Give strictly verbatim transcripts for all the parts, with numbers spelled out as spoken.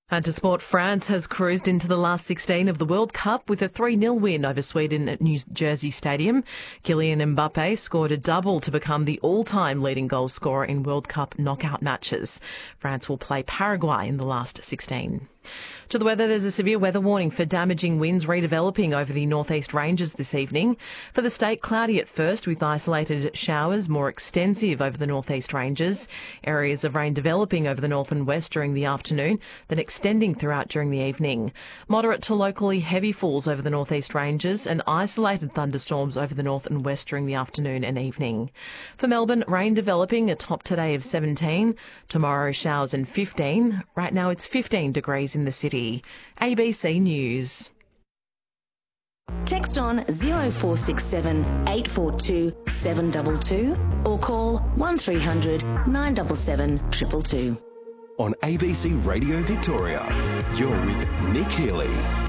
And to sport, France has cruised into the last sixteen of the World Cup with a three nil win over Sweden at New Jersey Stadium. Kylian Mbappe scored a double to become the all-time leading goal scorer in World Cup knockout matches. France will play Paraguay in the last sixteen. To the weather, there's a severe weather warning for damaging winds redeveloping over the northeast ranges this evening. For the state, cloudy at first with isolated showers, more extensive over the northeast ranges. Areas of rain developing over the north and west during the afternoon, then extending throughout during the evening. Moderate to locally heavy falls over the northeast ranges and isolated thunderstorms over the north and west during the afternoon and evening. For Melbourne, rain developing, a top today of seventeen. Tomorrow, showers and fifteen. Right now, it's fifteen degrees in the city. A B C News. Text on zero four six seven eight four two seven two two or call one three hundred nine seven seven two two two. On A B C Radio Victoria, you're with Nick Healy.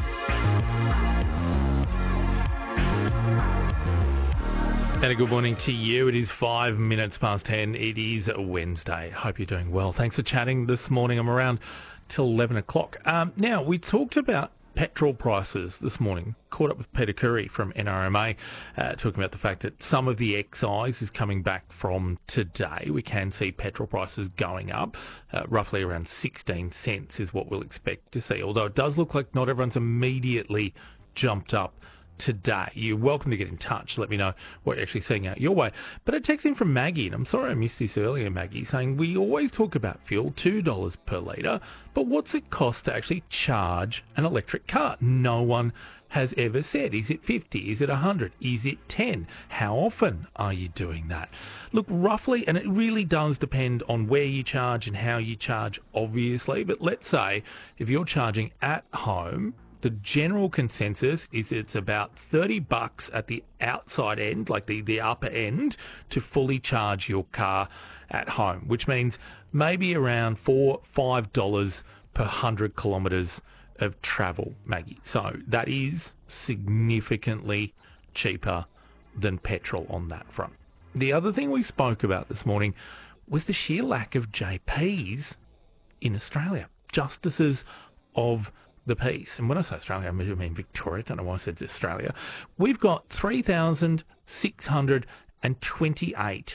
And a good morning to you. It is five minutes past ten. It is a Wednesday. Hope you're doing well. Thanks for chatting this morning. I'm around till eleven o'clock. Um, now, we talked about petrol prices this morning. Caught up with Peter Curry from N R M A, uh, talking about the fact that some of the excise is coming back from today. We can see petrol prices going up. Uh, roughly around sixteen cents is what we'll expect to see, although it does look like not everyone's immediately jumped up today. You're welcome to get in touch. Let me know what you're actually seeing out your way. But a text in from Maggie, and I'm sorry I missed this earlier, Maggie, saying we always talk about fuel, two dollars per litre, but what's it cost to actually charge an electric car? No one has ever said, is it fifty? Is it one hundred? Is it ten? How often are you doing that? Look, roughly, and it really does depend on where you charge and how you charge, obviously, but let's say if you're charging at home, the general consensus is it's about thirty bucks at the outside end, like the, the upper end, to fully charge your car at home, which means maybe around four, five dollars per hundred kilometres of travel, Maggie. So that is significantly cheaper than petrol on that front. The other thing we spoke about this morning was the sheer lack of J Ps in Australia, justices of the peace. And when I say Australia, I mean Victoria. I don't know why I said Australia. We've got three thousand six hundred twenty-eight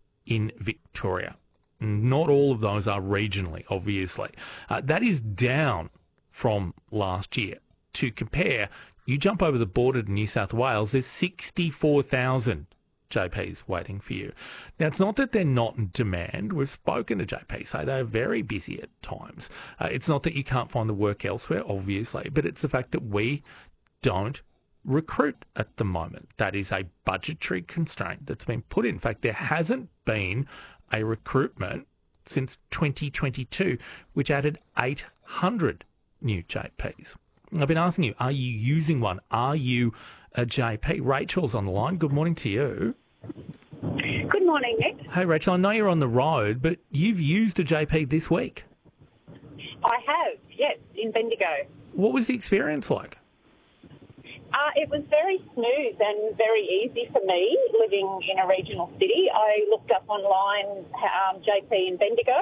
in Victoria. Not all of those are regionally, obviously. Uh, that is down from last year. To compare, you jump over the border to New South Wales, there's sixty-four thousand J Ps waiting for you. Now, it's not that they're not in demand. We've spoken to J Ps, say they're very busy at times. Uh, it's not that you can't find the work elsewhere, obviously, but it's the fact that we don't recruit at the moment. That is a budgetary constraint that's been put in. In fact, there hasn't been a recruitment since twenty twenty-two, which added eight hundred new J Ps. I've been asking you, are you using one? Are you a J P? Rachel's on the line. Good morning to you. Good morning, Nick. Hey, Rachel, I know you're on the road, but you've used a J P this week. I have, yes, in Bendigo. What was the experience like? Uh, it was very smooth and very easy for me living in a regional city. I looked up online um, J P in Bendigo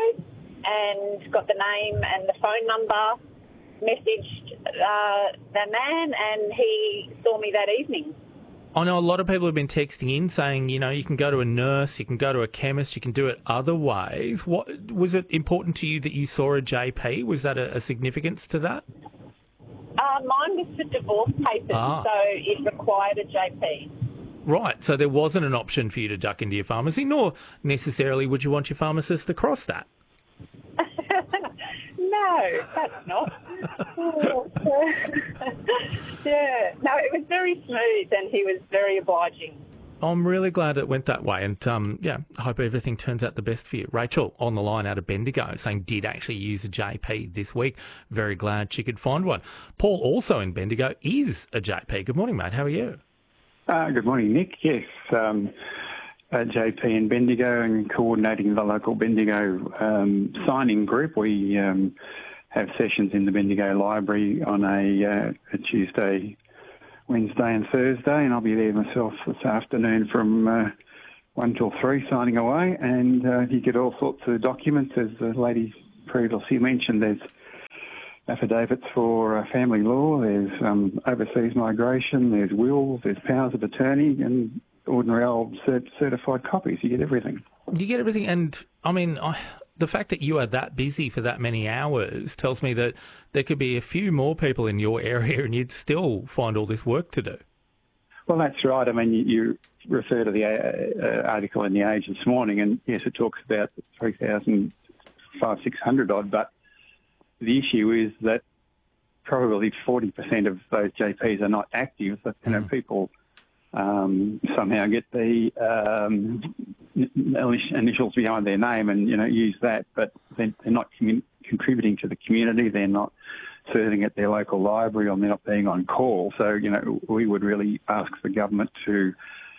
and got the name and the phone number, messaged uh, the man, and he saw me that evening. I know a lot of people have been texting in saying, you know, you can go to a nurse, you can go to a chemist, you can do it other ways. What was it important to you that you saw a J P? Was that a, a significance to that? Uh, mine was for divorce papers, ah. so it required a J P. Right, so there wasn't an option for you to duck into your pharmacy, nor necessarily would you want your pharmacist to cross that. No, that's not. Oh, yeah, no, it was very smooth and he was very obliging. I'm really glad it went that way, and um, yeah, I hope everything turns out the best for you. Rachel on the line out of Bendigo saying did actually use a J P this week. Very glad she could find one. Paul, also in Bendigo, is a J P. Good morning, mate. How are you? Uh, good morning, Nick. Yes, um, a J P in Bendigo and coordinating the local Bendigo um, signing group. We um, have sessions in the Bendigo Library on a, uh, a Tuesday, Wednesday and Thursday, and I'll be there myself this afternoon from uh, one till three signing away. And uh, you get all sorts of documents, as the lady previously mentioned. There's affidavits for uh, family law, there's um, overseas migration, there's wills, there's powers of attorney, and ordinary old cert- certified copies. You get everything. You get everything, and I mean, I, the fact that you are that busy for that many hours tells me that there could be a few more people in your area and you'd still find all this work to do. Well, that's right. I mean, you, you refer to the uh, uh, article in The Age this morning, and yes, it talks about three thousand five hundred, six hundred odd, but the issue is that probably forty percent of those J Ps are not active. But, you know, mm. people um, somehow get the um, initials behind their name and, you know, use that, but they're, they're not commun- contributing to the community. They're not serving at their local library, or they're not being on call. So, you know, we would really ask the government to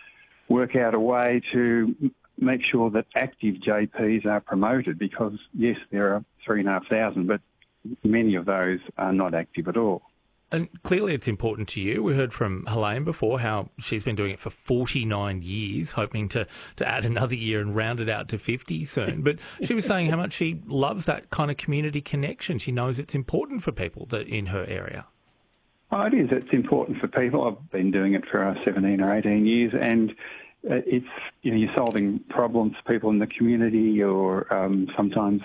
work out a way to make sure that active J Ps are promoted, because, yes, there are three and a half thousand, but many of those are not active at all. And clearly it's important to you. We heard from Helene before how she's been doing it for forty-nine years, hoping to, to add another year and round it out to fifty soon. But she was saying how much she loves that kind of community connection. She knows it's important for people that in her area. Oh, it is. It's important for people. I've been doing it for seventeen or eighteen years, and it's, you know, you're solving problems for people in the community, or um, sometimes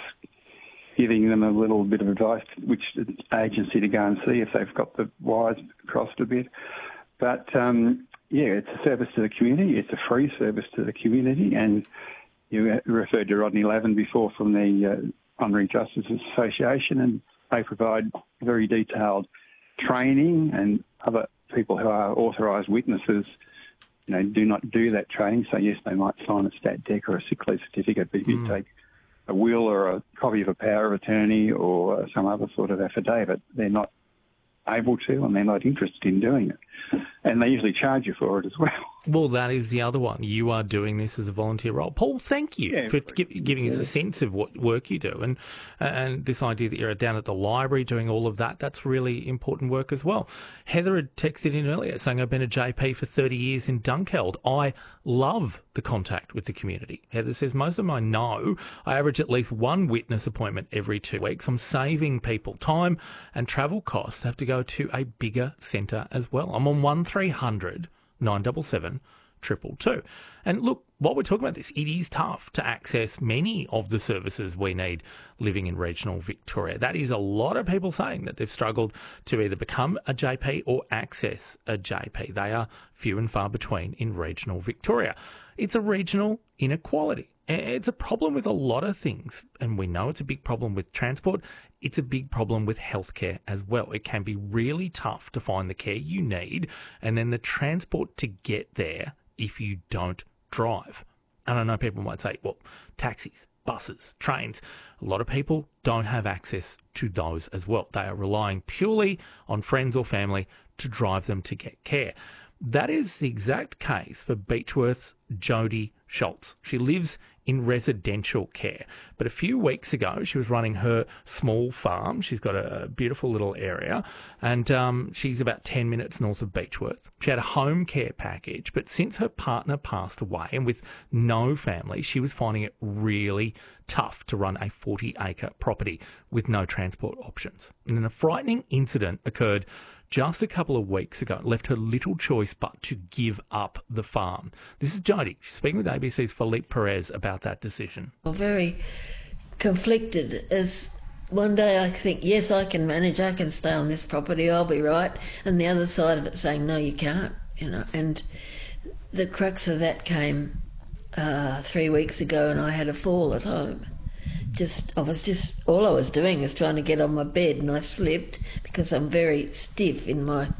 giving them a little bit of advice, which agency to go and see if they've got the wires crossed a bit. But, um, yeah, it's a service to the community. It's a free service to the community. And you referred to Rodney Lavin before from the uh, Honorary Justices Association, and they provide very detailed training, and other people who are authorised witnesses, you know, do not do that training. So, yes, they might sign a stat dec or a sick leave certificate, but if you mm. take a will or a copy of a power of attorney or some other sort of affidavit, they're not able to, and they're not interested in doing it. And they usually charge you for it as well. Well, that is the other one. You are doing this as a volunteer role. Paul, thank you yeah, for gi- giving yeah. us a sense of what work you do, and and this idea that you're down at the library doing all of that, that's really important work as well. Heather had texted in earlier saying, I've been a J P for thirty years in Dunkeld. I love the contact with the community. Heather says, most of them I know. I average at least one witness appointment every two weeks. I'm saving people time and travel costs. I have to go to a bigger centre as well. I'm on one three hundred nine seven seven, two two two. And look, while we're talking about this, it is tough to access many of the services we need living in regional Victoria. That is a lot of people saying that they've struggled to either become a J P or access a J P. They are few and far between in regional Victoria. It's a regional inequality. It's a problem with a lot of things, and we know it's a big problem with transport. It's a big problem with healthcare as well. It can be really tough to find the care you need and then the transport to get there if you don't drive. And I know people might say, well, taxis, buses, trains, a lot of people don't have access to those as well. They are relying purely on friends or family to drive them to get care. That is the exact case for Beechworth's Jodie Schultz. She lives in residential care, but a few weeks ago she was running her small farm. She's got a beautiful little area, and um, she's about ten minutes north of Beechworth. She had a home care package, but since her partner passed away and with no family, she was finding it really tough to run a forty acre property with no transport options. And then a frightening incident occurred just a couple of weeks ago. It left her little choice but to give up the farm. This is Jodie. She's speaking with A B C's Philippe Perez about that decision. I'm very conflicted, as one day I think, yes, I can manage, I can stay on this property, I'll be right, and the other side of it saying, no, you can't, you know. And the crux of that came uh, three weeks ago, and I had a fall at home. Just, I was just, all I was doing was trying to get on my bed, and I slipped because I'm very stiff in my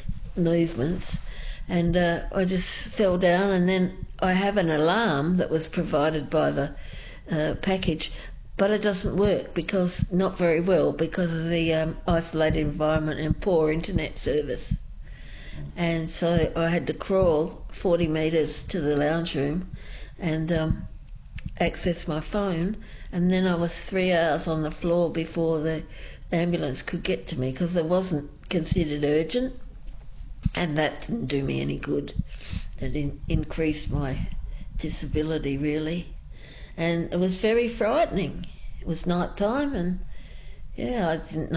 movements, and uh, I just fell down. And then I have an alarm that was provided by the uh, package, but it doesn't work because, not very well, because of the um, isolated environment and poor internet service. And so I had to crawl forty metres to the lounge room and um, access my phone, and then I was three hours on the floor before the ambulance could get to me because it wasn't considered urgent, and that didn't do me any good. It in- increased my disability, really, and it was very frightening. It was night time, and yeah, I didn't know